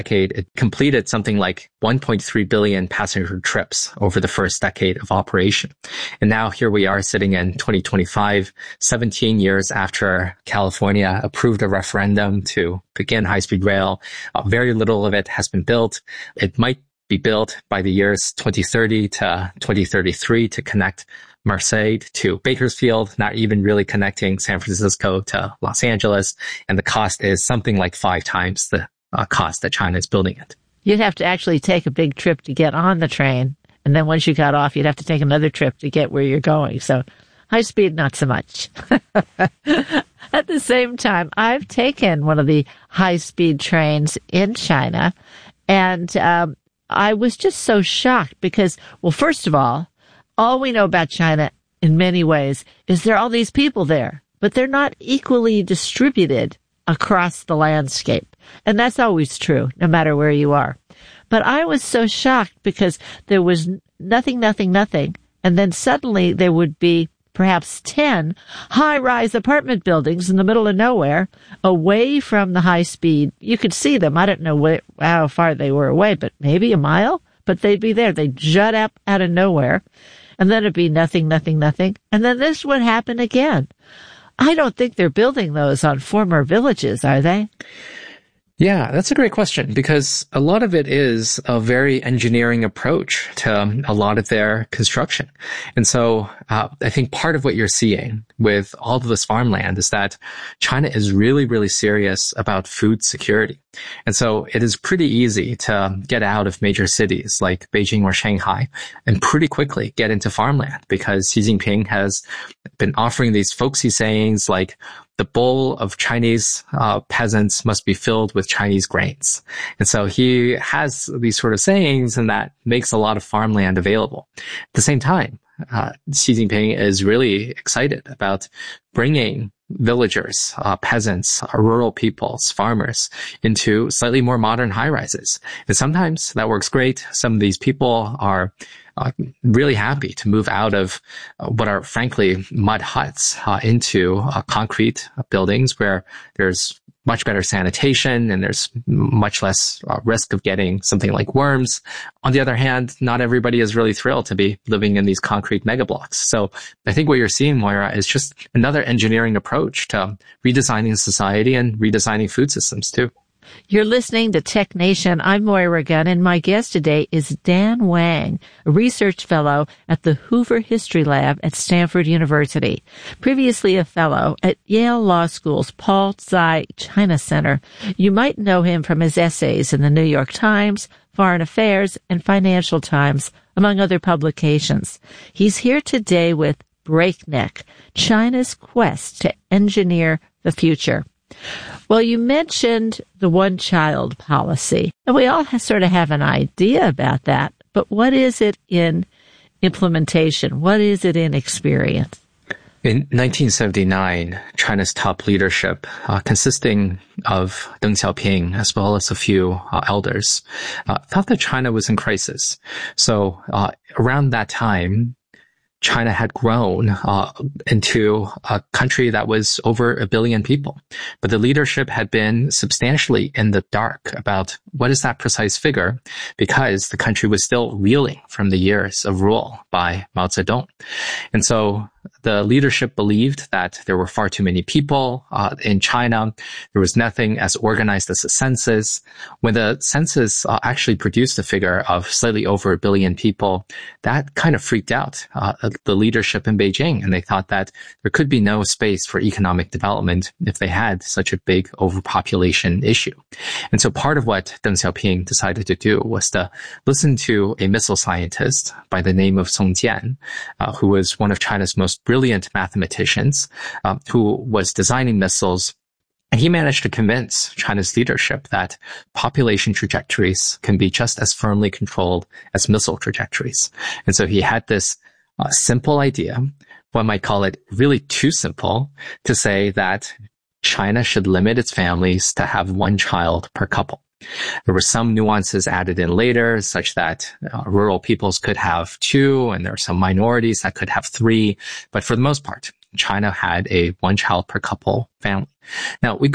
decade, it completed something like 1.3 billion passenger trips over the first decade of operation. And now here we are sitting in 2025, 17 years after California approved a referendum to begin high-speed rail. Very little of it has been built. It might be built by the years 2030 to 2033 to connect Marseille to Bakersfield, not even really connecting San Francisco to Los Angeles. And the cost is something like 5 times the cost that China is building it. You'd have to actually take a big trip to get on the train. And then once you got off, you'd have to take another trip to get where you're going. So high speed, not so much. At the same time, I've taken one of the high speed trains in China. And I was just so shocked because, well, first of all we know about China in many ways is there are all these people there, but they're not equally distributed across the landscape. And that's always true, no matter where you are. But I was so shocked because there was nothing. And then suddenly there would be perhaps 10 high-rise apartment buildings in the middle of nowhere, away from the high speed. You could see them. I don't know how far they were away, but maybe a mile. But they'd be there. They'd jut up out of nowhere. And then it'd be nothing. And then this would happen again. I don't think they're building those on former villages, are they? Yeah, that's a great question because a lot of it is a very engineering approach to a lot of their construction. And so I think part of what you're seeing with all of this farmland is that China is really, really serious about food security. And so it is pretty easy to get out of major cities like Beijing or Shanghai and pretty quickly get into farmland because Xi Jinping has been offering these folksy sayings like, the bowl of Chinese peasants must be filled with Chinese grains. And so he has these sort of sayings, and that makes a lot of farmland available. At the same time, Xi Jinping is really excited about bringing villagers, peasants, rural peoples, farmers into slightly more modern high-rises. And sometimes that works great. Some of these people are really happy to move out of what are frankly mud huts into concrete buildings where there's much better sanitation and there's much less risk of getting something like worms. On the other hand, not everybody is really thrilled to be living in these concrete mega blocks. So I think what you're seeing, Moira, is just another engineering approach to redesigning society and redesigning food systems too. You're listening to Tech Nation. I'm Moira Gunn, and my guest today is Dan Wang, a research fellow at the Hoover History Lab at Stanford University. Previously a fellow at Yale Law School's Paul Tsai China Center. You might know him from his essays in the New York Times, Foreign Affairs, and Financial Times, among other publications. He's here today with Breakneck, China's quest to engineer the future. Well, you mentioned the one-child policy, and we all sort of have an idea about that, but what is it in implementation? What is it in experience? In 1979, China's top leadership, consisting of Deng Xiaoping as well as a few elders, thought that China was in crisis. So around that time, China had grown into a country that was over 1 billion people. But the leadership had been substantially in the dark about what is that precise figure because the country was still reeling from the years of rule by Mao Zedong. And so the leadership believed that there were far too many people in China. There was nothing as organized as a census. When the census actually produced a figure of slightly over 1 billion people, that kind of freaked out the leadership in Beijing, and they thought that there could be no space for economic development if they had such a big overpopulation issue. And so part of what Deng Xiaoping decided to do was to listen to a missile scientist by the name of Song Jian, who was one of China's most brilliant mathematicians, who was designing missiles. And he managed to convince China's leadership that population trajectories can be just as firmly controlled as missile trajectories. And so he had this simple idea, one might call it really too simple, to say that China should limit its families to have 1 child per couple. There were some nuances added in later, such that rural peoples could have 2, and there are some minorities that could have 3. But for the most part, China had a 1 child per couple family. Now, we could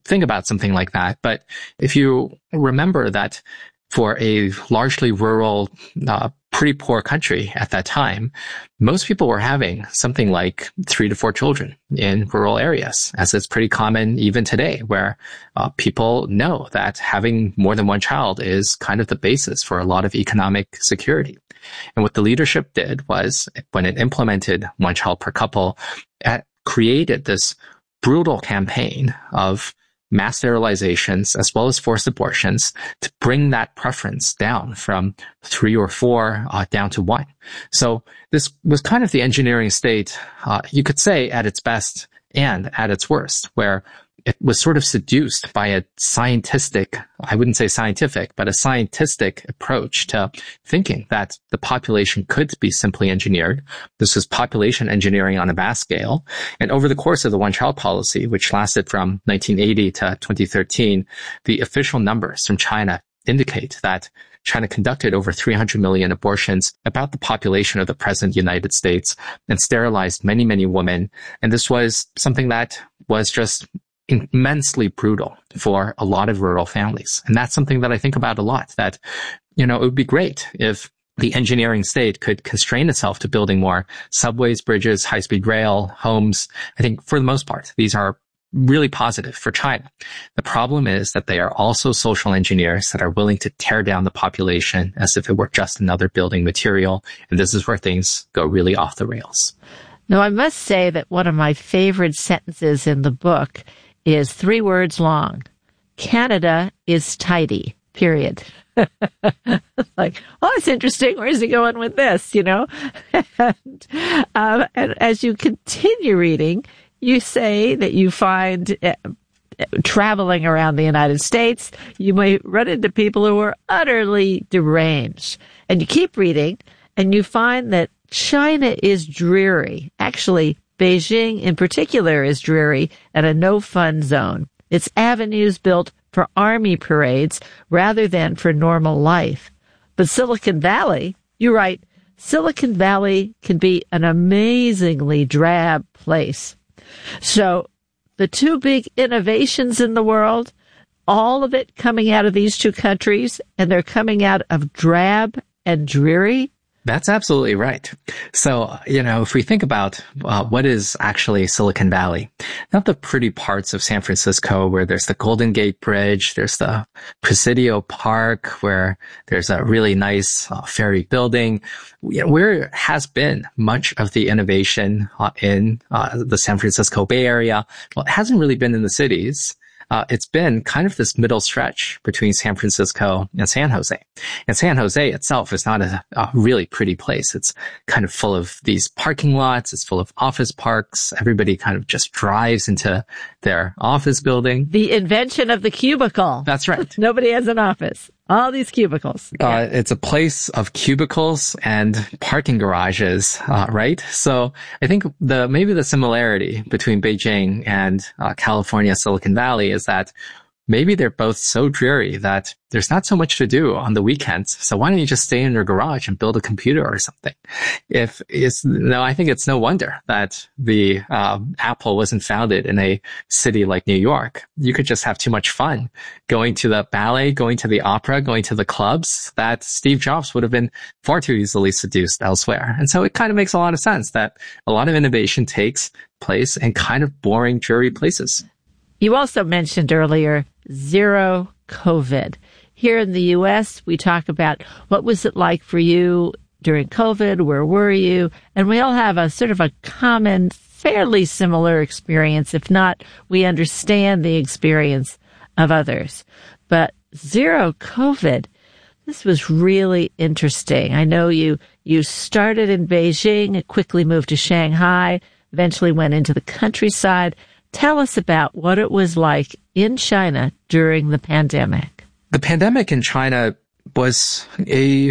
think about something like that. But if you remember that for a largely rural, pretty poor country at that time, most people were having something like 3 to 4 children in rural areas, as it's pretty common even today, where people know that having more than one child is kind of the basis for a lot of economic security. And what the leadership did was, when it implemented one child per couple, it created this brutal campaign of mass sterilizations as well as forced abortions to bring that preference down from 3 or 4 down to 1. So this was kind of the engineering state, you could say, at its best and at its worst, where it was sort of seduced by a scientific, I wouldn't say scientific, but a scientific approach to thinking that the population could be simply engineered. This was population engineering on a vast scale. And over the course of the one-child policy, which lasted from 1980 to 2013, the official numbers from China indicate that China conducted over 300 million abortions, about the population of the present United States, and sterilized many, many women. And this was something that was just immensely brutal for a lot of rural families. And that's something that I think about a lot, that, it would be great if the engineering state could constrain itself to building more subways, bridges, high-speed rail, homes. I think for the most part, these are really positive for China. The problem is that they are also social engineers that are willing to tear down the population as if it were just another building material. And this is where things go really off the rails. Now, I must say that one of my favorite sentences in the book is 3 words long. Canada is tidy, period. Like, oh, it's interesting. Where's he going with this, and as you continue reading, you say that you find traveling around the United States, you may run into people who are utterly deranged. And you keep reading, and you find that China is dreary. Actually, Beijing in particular is dreary and a no-fun zone. Its avenues built for army parades rather than for normal life. But Silicon Valley, you write, Silicon Valley can be an amazingly drab place. So the 2 big innovations in the world, all of it coming out of these 2 countries, and they're coming out of drab and dreary. That's absolutely right. So, if we think about what is actually Silicon Valley, not the pretty parts of San Francisco where there's the Golden Gate Bridge, there's the Presidio Park where there's a really nice ferry building, where has been much of the innovation in the San Francisco Bay Area. Well, it hasn't really been in the cities. It's been kind of this middle stretch between San Francisco and San Jose. And San Jose itself is not a really pretty place. It's kind of full of these parking lots. It's full of office parks. Everybody kind of just drives into their office building. The invention of the cubicle. That's right. Nobody has an office. All these cubicles. Yeah. It's a place of cubicles and parking garages, right? So I think maybe the similarity between Beijing and California, Silicon Valley is that maybe they're both so dreary that there's not so much to do on the weekends. So why don't you just stay in your garage and build a computer or something? I think it's no wonder that the Apple wasn't founded in a city like New York. You could just have too much fun going to the ballet, going to the opera, going to the clubs, that Steve Jobs would have been far too easily seduced elsewhere. And so it kind of makes a lot of sense that a lot of innovation takes place in kind of boring, dreary places. You also mentioned earlier zero COVID. Here in the U.S., we talk about what was it like for you during COVID? Where were you? And we all have a sort of a common, fairly similar experience. If not, we understand the experience of others. But zero COVID, this was really interesting. I know you started in Beijing, quickly moved to Shanghai, eventually went into the countryside. Tell us about what it was like in China during the pandemic. The pandemic in China was a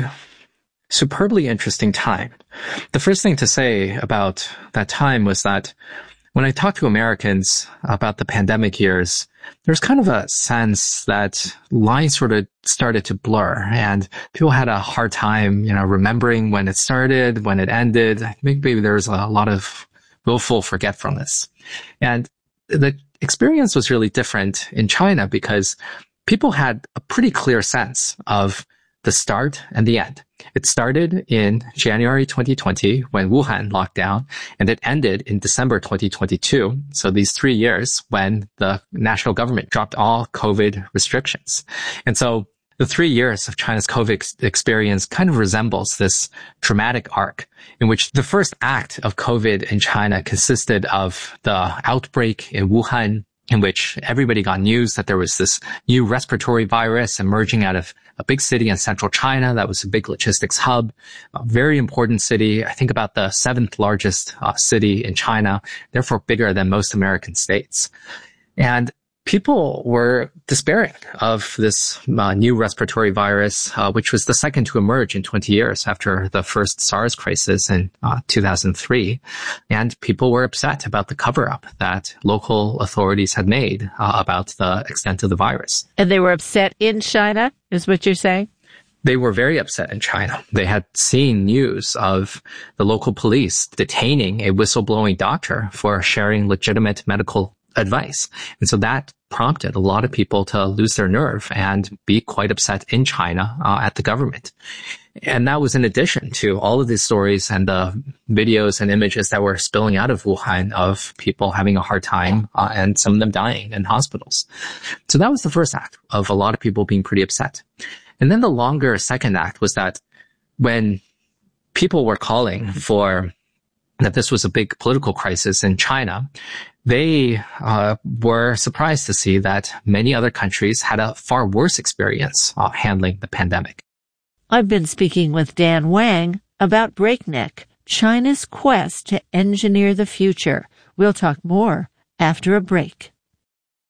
superbly interesting time. The first thing to say about that time was that when I talked to Americans about the pandemic years, there's kind of a sense that lines sort of started to blur and people had a hard time, remembering when it started, when it ended. Maybe there was a lot of willful forgetfulness. And the experience was really different in China because people had a pretty clear sense of the start and the end. It started in January 2020 when Wuhan locked down, and it ended in December 2022. So these 3 years when the national government dropped all COVID restrictions. And so the 3 years of China's COVID experience kind of resembles this dramatic arc in which the first act of COVID in China consisted of the outbreak in Wuhan, in which everybody got news that there was this new respiratory virus emerging out of a big city in central China that was a big logistics hub, a very important city, I think about the 7th largest city in China, therefore bigger than most American states. And people were despairing of this new respiratory virus, which was the second to emerge in 20 years after the first SARS crisis in 2003. And people were upset about the cover-up that local authorities had made about the extent of the virus. And they were upset in China, is what you're saying? They were very upset in China. They had seen news of the local police detaining a whistleblowing doctor for sharing legitimate medical advice. And so that prompted a lot of people to lose their nerve and be quite upset in China at the government. And that was in addition to all of these stories and the videos and images that were spilling out of Wuhan of people having a hard time and some of them dying in hospitals. So that was the first act of a lot of people being pretty upset. And then the longer second act was that when people were calling for that this was a big political crisis in China, they were surprised to see that many other countries had a far worse experience handling the pandemic. I've been speaking with Dan Wang about Breakneck, China's quest to engineer the future. We'll talk more after a break.